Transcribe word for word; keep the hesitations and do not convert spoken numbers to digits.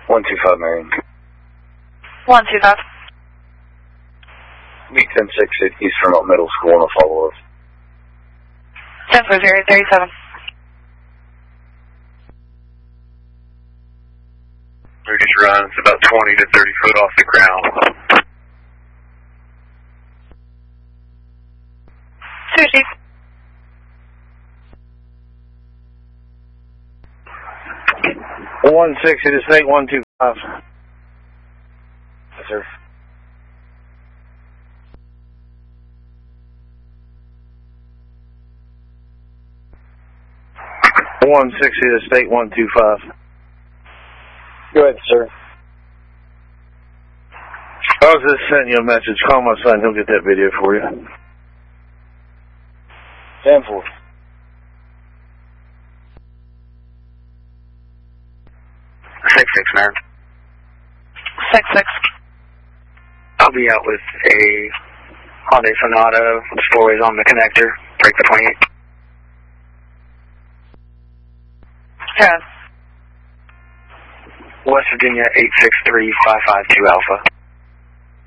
one two five, Marion. one two five. Meet ten six at East Vermont Middle School and I'll follow up. ten four zero thirty-seven. We're just running. It's about twenty to thirty foot off the ground. Sushi. one sixty to state one two five. Yes, sir. one sixty to state one two five. Go ahead, sir. I was just sending you a message. Call my son. He'll get that video for you. ten four. six six, man. six six. I'll be out with a Hyundai Sonata with four ways on the connector. Break the twenty-eight. Yeah. West Virginia eight six three five five two Alpha.